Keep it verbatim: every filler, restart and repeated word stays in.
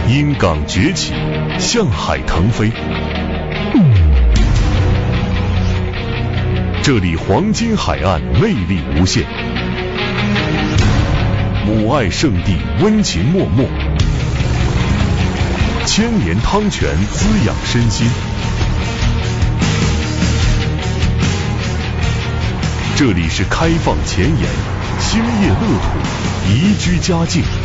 因港崛起，向海腾飞。这里黄金海岸魅力无限，母爱圣地温情脉脉，千年汤泉滋养身心。这里是开放前沿，兴业乐土，宜居佳境。